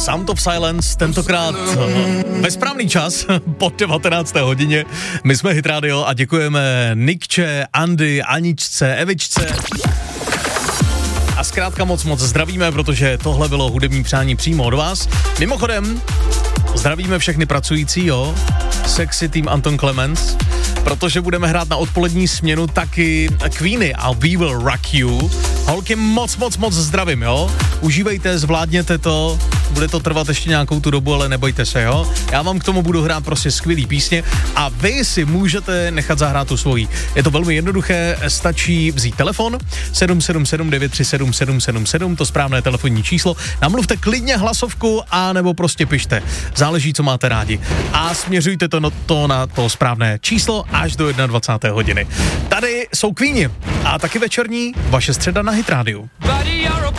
Sound of Silence, tentokrát ve správný čas, po 19. hodině. My jsme Hit Radio a děkujeme Nikče, Andy, Aničce, Evičce. A zkrátka moc zdravíme, protože tohle bylo hudební přání přímo od vás. Mimochodem, zdravíme všechny pracující, jo. Sexy tým Anton Clemens, protože budeme hrát na odpolední směnu taky Queeny a We Will Rock You. Holky, moc zdravím, jo. Užívejte, zvládněte to, bude to trvat ještě nějakou tu dobu, ale nebojte se, jo. Já vám k tomu budu hrát prostě skvělý písně a vy si můžete nechat zahrát tu svojí. Je to velmi jednoduché, stačí vzít telefon 777 937 777, to správné telefonní číslo. Namluvte klidně hlasovku a nebo prostě pište. Záleží, co máte rádi. A směřujte to na to správné číslo až do 21. hodiny. Tady jsou Queeni a taky večerní vaše středa na Hit Radio.